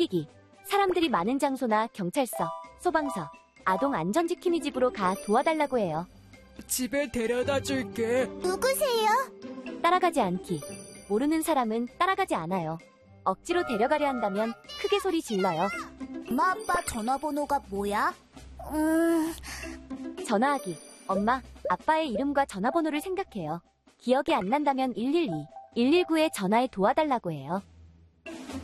숨기기. 사람들이 많은 장소나 경찰서, 소방서, 아동 안전지킴이 집으로 가 도와달라고 해요. 집에 데려다 줄게. 누구세요? 따라가지 않기. 모르는 사람은 따라가지 않아요. 억지로 데려가려 한다면 크게 소리 질러요. 엄마 아빠 전화번호가 뭐야? 전화하기. 엄마, 아빠의 이름과 전화번호를 생각해요. 기억이 안 난다면 112, 119에 전화해 도와달라고 해요.